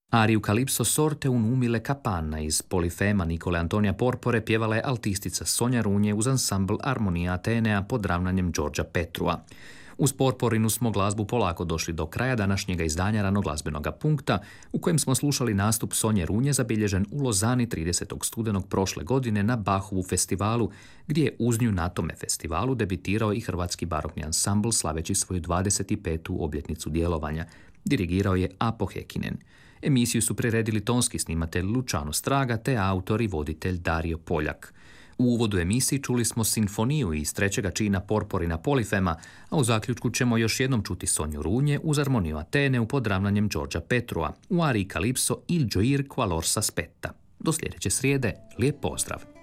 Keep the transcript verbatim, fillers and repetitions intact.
Ariju Kalipso sorte un umile capanna iz Polifema Nikole Antonija Porpore pjevala je altistica Sonja Runje uz ansambl Armonija Atenea pod ravnanjem Đorđa Petrua. Uz Porporinu smo glazbu polako došli do kraja današnjega izdanja ranoglazbenog punkta, u kojem smo slušali nastup Sonje Runje zabilježen u Lozani tridesetog studenog prošle godine na Bachovu festivalu, gdje je uz nju na tome festivalu debitirao i hrvatski barokni ansambl slaveći svoju dvadeset petu obljetnicu djelovanja. Dirigirao je Apo Hekinen. Emisiju su priredili tonski snimatelj Luciano Straga te autor i voditelj Dario Poljak. U uvodu emisiji čuli smo sinfoniju iz trećega čina Porporina Polifema, a u zaključku ćemo još jednom čuti Sonju Runje uz armoniju Ateneu pod ravnanjem Đorđa Petrua u ariji Kalipso Il gioir qualor s'aspetta. Do sljedeće srijede, lijep pozdrav!